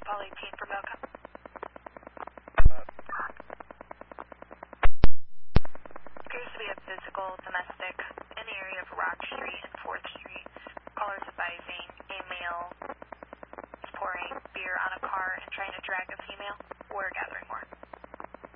Paul 18 for Belka. Appears to be a physical domestic in the area of Rock Street and 4th Street. Callers advising a male is pouring beer on a car and trying to drag a female.